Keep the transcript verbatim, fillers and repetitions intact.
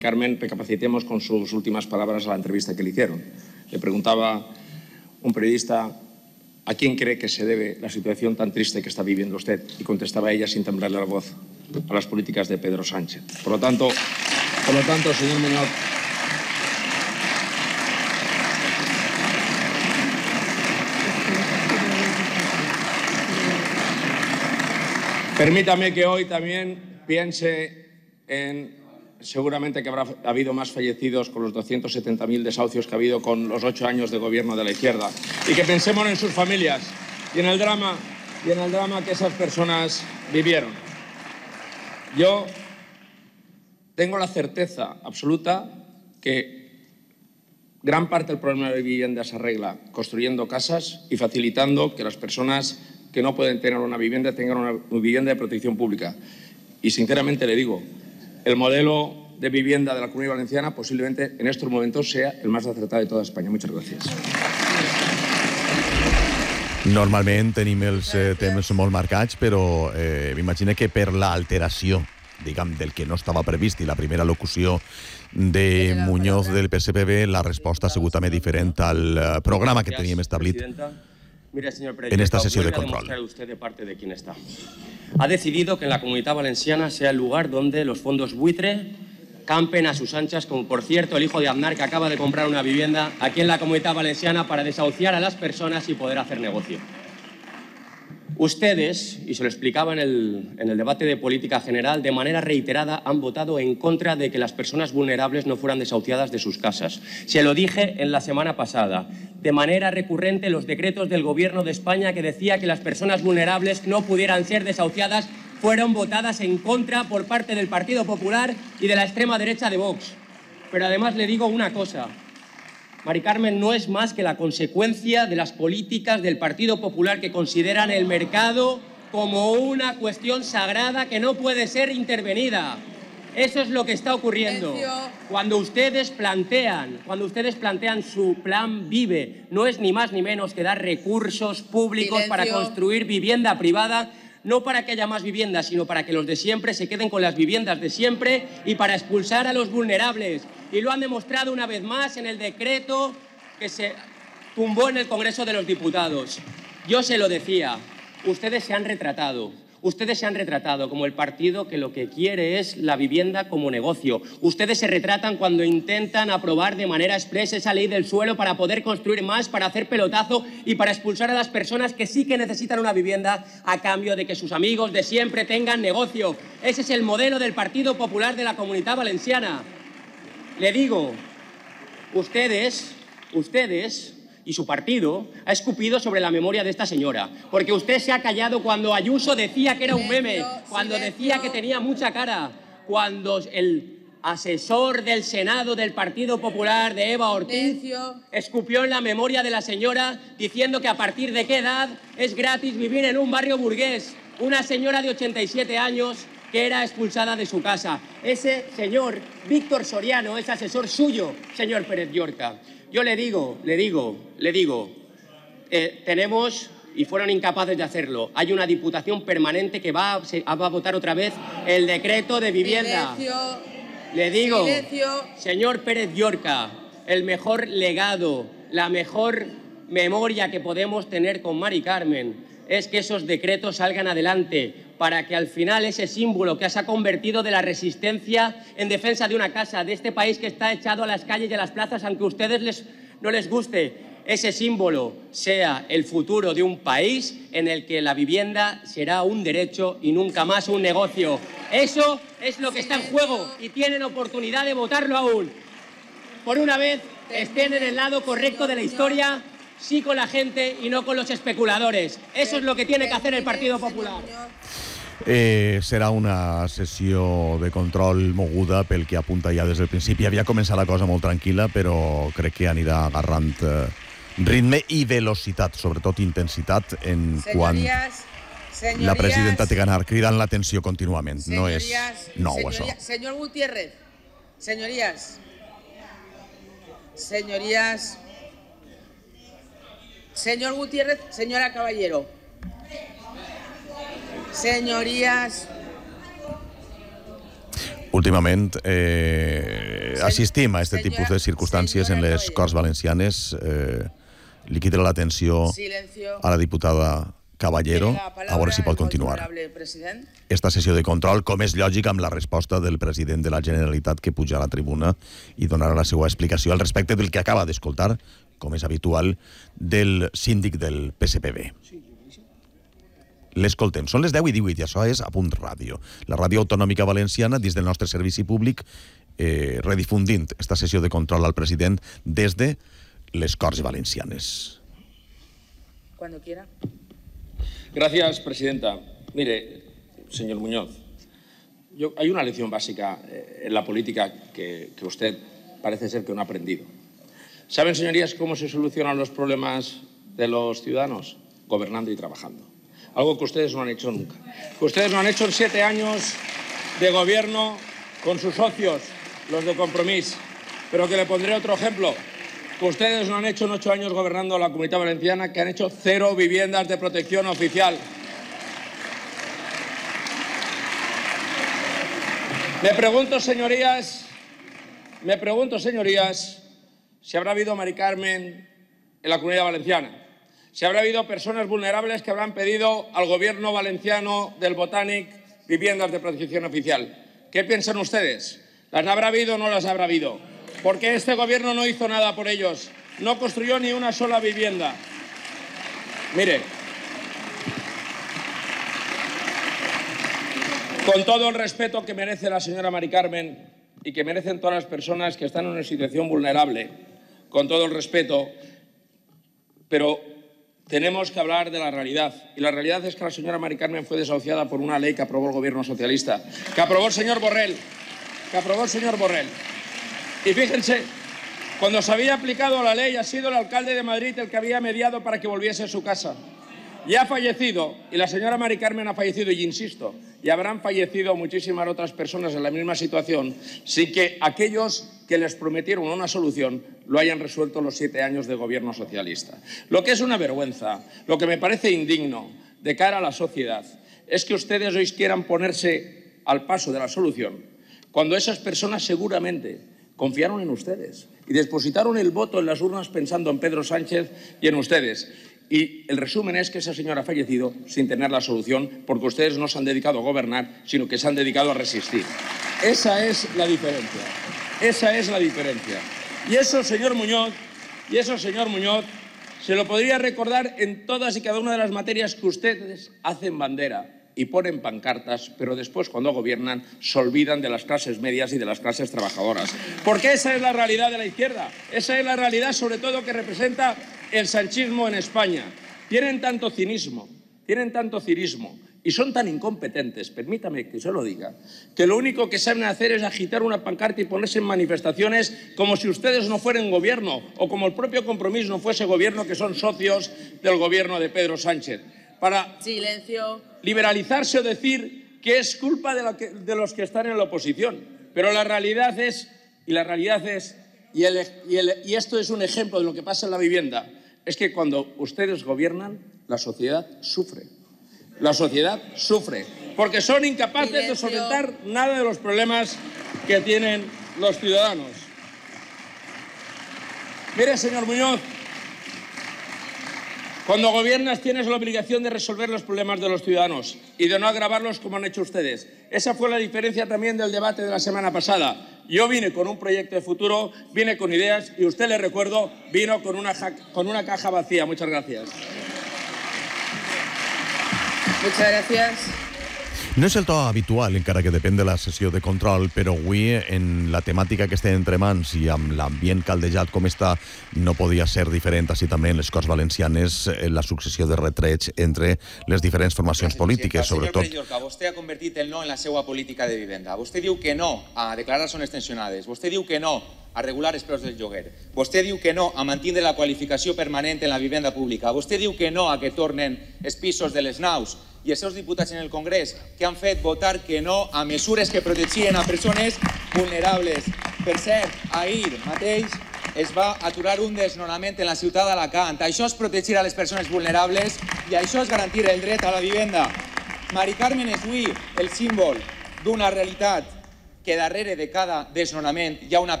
Carmen, recapacitemos con sus últimas palabras a la entrevista que le hicieron. Le preguntaba un periodista a quién cree que se debe la situación tan triste que está viviendo usted, y contestaba ella sin temblarle la voz: a las políticas de Pedro Sánchez. Por lo tanto, por lo tanto, señor Muñoz, permítame que hoy también piense en... Seguramente que habrá habido más fallecidos con los doscientos setenta mil desahucios que ha habido con los ocho años de gobierno de la izquierda. Y que pensemos en sus familias y en el drama, y en el drama que esas personas vivieron. Yo tengo la certeza absoluta que gran parte del problema de vivienda se arregla construyendo casas y facilitando que las personas que no pueden tener una vivienda tengan una vivienda de protección pública. Y sinceramente le digo, el modelo de vivienda de la Comunidad Valenciana posiblemente en estos momentos sea el más acertado de toda España. Muchas gracias. Normalment tenim els eh, temps molt marcats, però eh, m'imagino que per l'alteració, diguem, del que no estava previst i la primera locució de Muñoz del P S P B, la resposta ha sigut també diferent al programa que teníem establit. Mire, señor Pérez, en esta sesión de control. control. Usted de parte de quién está. Ha decidido que en la Comunidad Valenciana sea el lugar donde los fondos buitre campen a sus anchas, como por cierto el hijo de Aznar, que acaba de comprar una vivienda aquí en la Comunidad Valenciana para desahuciar a las personas y poder hacer negocio. Ustedes, y se lo explicaba en el, en el debate de política general, de manera reiterada han votado en contra de que las personas vulnerables no fueran desahuciadas de sus casas. Se lo dije en la semana pasada. De manera recurrente, los decretos del Gobierno de España que decía que las personas vulnerables no pudieran ser desahuciadas fueron votadas en contra por parte del Partido Popular y de la extrema derecha de Vox. Pero además le digo una cosa. Mari Carmen no es más que la consecuencia de las políticas del Partido Popular, que consideran el mercado como una cuestión sagrada que no puede ser intervenida. Eso es lo que está ocurriendo. Cuando ustedes plantean, cuando ustedes plantean su plan Vive, no es ni más ni menos que dar recursos públicos Silencio. para construir vivienda privada, no para que haya más viviendas, sino para que los de siempre se queden con las viviendas de siempre y para expulsar a los vulnerables. Y lo han demostrado una vez más en el decreto que se tumbó en el Congreso de los Diputados. Yo se lo decía, ustedes se han retratado. Ustedes se han retratado como el partido que lo que quiere es la vivienda como negocio. Ustedes se retratan cuando intentan aprobar de manera expresa esa ley del suelo para poder construir más, para hacer pelotazo y para expulsar a las personas que sí que necesitan una vivienda a cambio de que sus amigos de siempre tengan negocio. Ese es el modelo del Partido Popular de la Comunidad Valenciana. Le digo, ustedes, ustedes... y su partido ha escupido sobre la memoria de esta señora, porque usted se ha callado cuando Ayuso decía que era un meme, cuando decía que tenía mucha cara, cuando el asesor del Senado del Partido Popular de Eva Ortiz escupió en la memoria de la señora diciendo que a partir de qué edad es gratis vivir en un barrio burgués. Una señora de ochenta y siete años que era expulsada de su casa. Ese señor, Víctor Soriano, es asesor suyo, señor Pérez Llorca. Yo le digo, le digo, le digo, eh, tenemos, y fueron incapaces de hacerlo, hay una diputación permanente que va a, se, va a votar otra vez el decreto de vivienda. Silencio. Le digo, Silencio. Señor Pérez Llorca, el mejor legado, la mejor memoria que podemos tener con Mari Carmen es que esos decretos salgan adelante, para que al final ese símbolo que se ha convertido de la resistencia en defensa de una casa, de este país que está echado a las calles y a las plazas, aunque a ustedes les, no les guste, ese símbolo sea el futuro de un país en el que la vivienda será un derecho y nunca más un negocio. Eso es lo que está en juego y tienen oportunidad de votarlo aún. Por una vez, estén en el lado correcto de la historia, sí con la gente y no con los especuladores. Eso es lo que tiene que hacer el Partido Popular. Eh, serà una sessió de control moguda pel que apunta ja des del principi. Havia començat la cosa molt tranquil·la, però crec que anirà agarrant eh, ritme i velocitat, sobretot intensitat, en quan la presidenta té que anar cridant l'atenció contínuament. No és nou, això. Senyor Gutiérrez, señorías, señorías, señor Gutiérrez, señora Caballero. Señorías. Últimament, eh, assistim a aquest tipus de circumstàncies en les Corts Valencianes. Eh, li quito l'atenció a la diputada Caballero, a veure si pot continuar esta sessió de control, com és lògic amb la resposta del president de la Generalitat que puja a la tribuna i donarà la seva explicació al respecte del que acaba d'escoltar, com és habitual, del síndic del P S P B. L'escoltem. Són les deu i divuit i això és a Punt Ràdio. La ràdio autonòmica valenciana, dins del nostre servici públic, eh, redifundint esta sessió de control al president des de les Corts Valencianes. Cuando quiera. Gracias, presidenta. Mire, señor Muñoz, yo, hay una lección básica eh, en la política que, que usted parece ser que no ha aprendido. ¿Saben, señorías, cómo se solucionan los problemas de los ciudadanos? Gobernando y trabajando. Algo que ustedes no han hecho nunca. Que ustedes no han hecho en siete años de gobierno con sus socios, los de Compromís. Pero que le pondré otro ejemplo. Que ustedes no han hecho en ocho años gobernando la Comunidad Valenciana, que han hecho cero viviendas de protección oficial. Me pregunto, señorías, me pregunto, señorías, si habrá habido Mari Carmen en la Comunidad Valenciana. Si habrá habido personas vulnerables que habrán pedido al gobierno valenciano del Botànic viviendas de protección oficial. ¿Qué piensan ustedes? ¿Las habrá habido o no las habrá habido? Porque este gobierno no hizo nada por ellos. No construyó ni una sola vivienda. Mire, con todo el respeto que merece la señora Mari Carmen y que merecen todas las personas que están en una situación vulnerable, con todo el respeto, pero tenemos que hablar de la realidad. Y la realidad es que la señora Mari Carmen fue desahuciada por una ley que aprobó el gobierno socialista, que aprobó el señor Borrell, que aprobó el señor Borrell. Y fíjense, cuando se había aplicado la ley ha sido el alcalde de Madrid el que había mediado para que volviese a su casa. Y ha fallecido, y la señora Mari Carmen ha fallecido, y insisto, y habrán fallecido muchísimas otras personas en la misma situación, sin que aquellos que les prometieron una solución lo hayan resuelto los siete años de gobierno socialista. Lo que es una vergüenza, lo que me parece indigno de cara a la sociedad, es que ustedes hoy quieran ponerse al paso de la solución, cuando esas personas seguramente confiaron en ustedes y depositaron el voto en las urnas pensando en Pedro Sánchez y en ustedes. Y el resumen es que esa señora ha fallecido sin tener la solución, porque ustedes no se han dedicado a gobernar, sino que se han dedicado a resistir. Esa es la diferencia. Esa es la diferencia. Y eso, señor Muñoz, y eso, señor Muñoz, se lo podría recordar en todas y cada una de las materias que ustedes hacen bandera y ponen pancartas, pero después, cuando gobiernan, se olvidan de las clases medias y de las clases trabajadoras. Porque esa es la realidad de la izquierda. Esa es la realidad, sobre todo, que representa el sanchismo en España. Tienen tanto cinismo, tienen tanto cinismo y son tan incompetentes, permítame que se lo diga, que lo único que saben hacer es agitar una pancarta y ponerse en manifestaciones como si ustedes no fueran gobierno o como el propio Compromís no fuese gobierno, que son socios del gobierno de Pedro Sánchez. Para Silencio. Liberalizarse o decir que es culpa de, lo que, de los que están en la oposición. Pero la realidad es, y la realidad es, y, el, y, el, y esto es un ejemplo de lo que pasa en la vivienda, es que cuando ustedes gobiernan, la sociedad sufre. La sociedad sufre, porque son incapaces Silencio. de solventar nada de los problemas que tienen los ciudadanos. Mire, señor Muñoz, cuando gobiernas tienes la obligación de resolver los problemas de los ciudadanos y de no agravarlos como han hecho ustedes. Esa fue la diferencia también del debate de la semana pasada. Yo vine con un proyecto de futuro, vine con ideas y usted, le recuerdo, vino con una, con una caja vacía. Muchas gracias. Muchas gracias. No és el to habitual, encara que depèn de la sessió de control, però avui, en la temàtica que estem entre mans i amb l'ambient caldejat com està, no podia ser diferent, així també en les Corts Valencianes, la successió de retrets entre les diferents formacions polítiques, sobretot. Senyor Pere, vostè ha convertit el no en la seva política de vivenda. Vostè diu que no a declarar zones tensionades. Vostè diu que no a regular els preus del lloguer. Vostè diu que no a mantenir la qualificació permanent en la vivenda pública. Vostè diu que no a que tornen els pisos de les naus. I els seus diputats en el Congrés que han fet votar que no a mesures que protegien a persones vulnerables. Per cert, ahir mateix es va aturar un desnonament en la ciutat d'Alacant. Això és protegir a les persones vulnerables i això és garantir el dret a la vivenda. Mari Carmen és avui el símbol d'una realitat que darrere de cada desnonament hi ha una